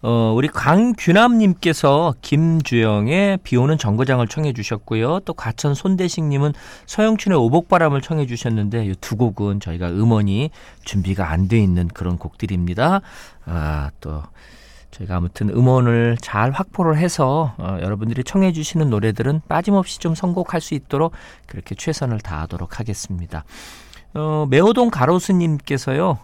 우리 강규남님께서 김주영의 비오는 정거장을 청해 주셨고요. 또 가천 손대식님은 서영춘의 오복바람을 청해 주셨는데 이 두 곡은 저희가 음원이 준비가 안 돼 있는 그런 곡들입니다. 또 저희가 아무튼 음원을 잘 확보를 해서 여러분들이 청해 주시는 노래들은 빠짐없이 좀 선곡할 수 있도록 그렇게 최선을 다하도록 하겠습니다. 매호동 가로수님께서요.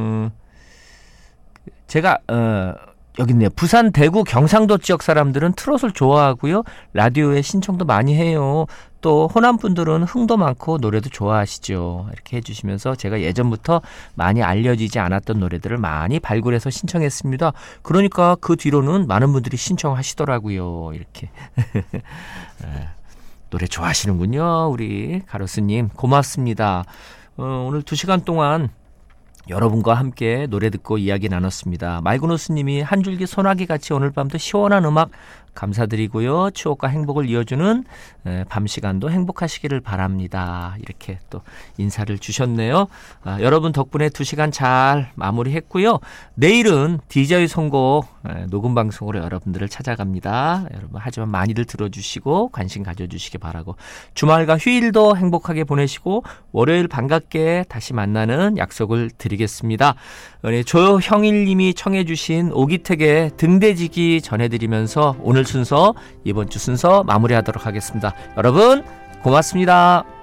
제가 여기 있네요. 부산, 대구, 경상도 지역 사람들은 트롯을 좋아하고요. 라디오에 신청도 많이 해요. 또 호남 분들은 흥도 많고 노래도 좋아하시죠. 이렇게 해주시면서 제가 예전부터 많이 알려지지 않았던 노래들을 많이 발굴해서 신청했습니다. 그러니까 그 뒤로는 많은 분들이 신청하시더라고요. 이렇게 노래 좋아하시는군요. 우리 가로스님 고맙습니다. 오늘 2시간 동안 여러분과 함께 노래 듣고 이야기 나눴습니다. 말구노스님이 한 줄기 소나기 같이 오늘 밤도 시원한 음악 감사드리고요. 추억과 행복을 이어주는 밤 시간도 행복하시기를 바랍니다. 이렇게 또 인사를 주셨네요. 여러분 덕분에 2시간 잘 마무리했고요. 내일은 DJ 선곡 녹음 방송으로 여러분들을 찾아갑니다. 여러분 하지만 많이들 들어주시고 관심 가져주시기 바라고 주말과 휴일도 행복하게 보내시고 월요일 반갑게 다시 만나는 약속을 드리겠습니다. 조형일님이 청해 주신 오기택의 등대지기 전해드리면서 오늘 순서 이번 주 순서 마무리하도록 하겠습니다. 여러분 고맙습니다.